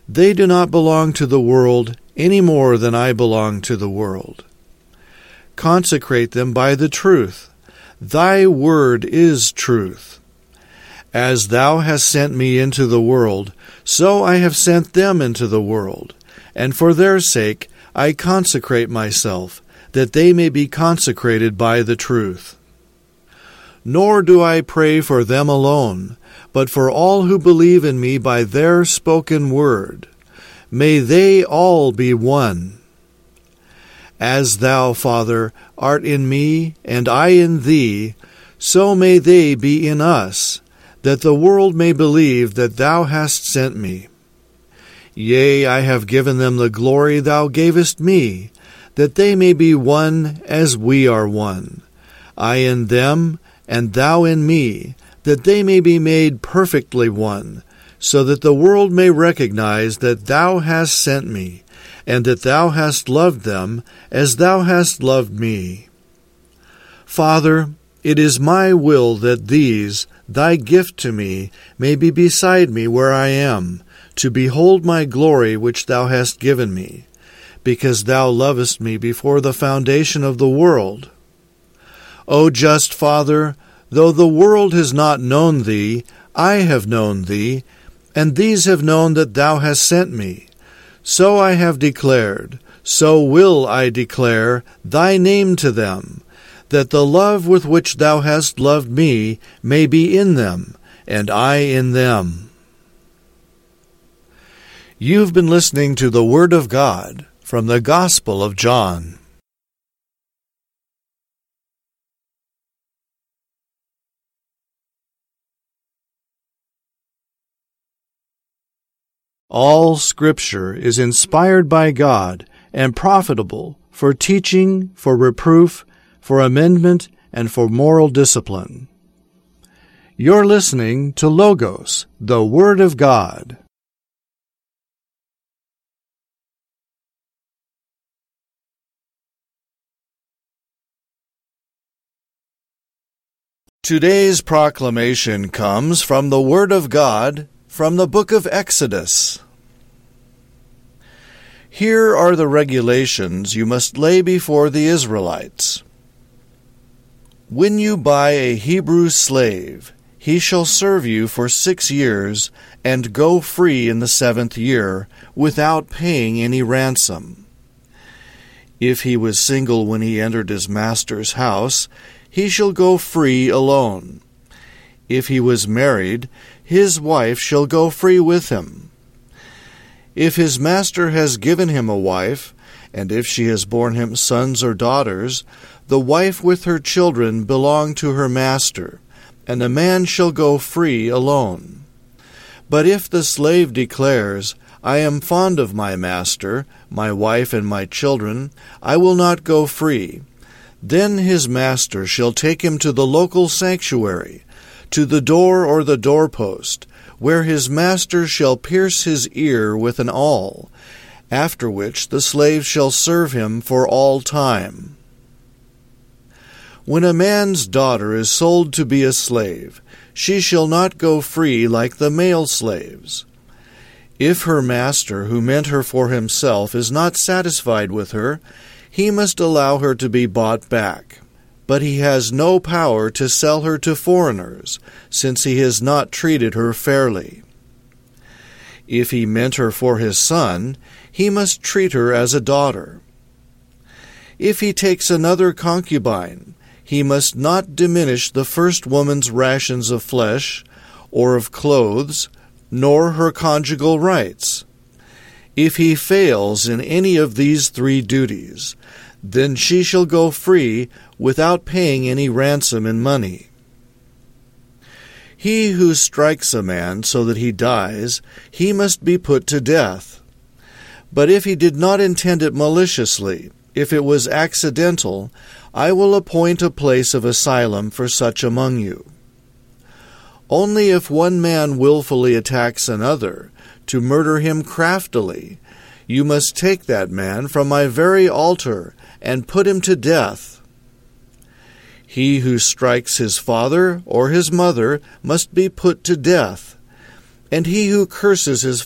They do not belong to the world any more than I belong to the world. Consecrate them by the truth. Thy word is truth. As thou hast sent me into the world, so I have sent them into the world, and for their sake I consecrate myself, that they may be consecrated by the truth. Nor do I pray for them alone, but for all who believe in me by their spoken word. May they all be one. As thou, Father, art in me, and I in thee, so may they be in us, that the world may believe that thou hast sent me. Yea, I have given them the glory thou gavest me, that they may be one as we are one, I in them, and thou in me, that they may be made perfectly one, so that the world may recognize that thou hast sent me, and that thou hast loved them as thou hast loved me. Father, it is my will that these, thy gift to me, may be beside me where I am, to behold my glory which thou hast given me, because thou lovest me before the foundation of the world. O just Father, though the world has not known thee, I have known thee, and these have known that thou hast sent me. So I have declared, so will I declare thy name to them, that the love with which thou hast loved me may be in them, and I in them. You've been listening to the Word of God from the Gospel of John. All Scripture is inspired by God and profitable for teaching, for reproof, for amendment, and for moral discipline. You're listening to Logos, the Word of God. Today's proclamation comes from the Word of God, from the book of Exodus. Here are the regulations you must lay before the Israelites. When you buy a Hebrew slave, he shall serve you for 6 years and go free in the 7th year without paying any ransom. If he was single when he entered his master's house, he shall go free alone. If he was married, his wife shall go free with him. If his master has given him a wife, and if she has borne him sons or daughters, the wife with her children belong to her master, and the man shall go free alone. But if the slave declares, I am fond of my master, my wife and my children, I will not go free, then his master shall take him to the local sanctuary, to the door or the doorpost, where his master shall pierce his ear with an awl, after which the slave shall serve him for all time. When a man's daughter is sold to be a slave, she shall not go free like the male slaves. If her master, who meant her for himself, is not satisfied with her, he must allow her to be bought back. But he has no power to sell her to foreigners, since he has not treated her fairly. If he meant her for his son, he must treat her as a daughter. If he takes another concubine, he must not diminish the first woman's rations of flesh, or of clothes, nor her conjugal rights. If he fails in any of these 3 duties, then she shall go free without paying any ransom in money. He who strikes a man so that he dies, he must be put to death. But if he did not intend it maliciously, if it was accidental, I will appoint a place of asylum for such among you. Only if one man willfully attacks another, to murder him craftily, you must take that man from my very altar and put him to death. He who strikes his father or his mother must be put to death, and he who curses his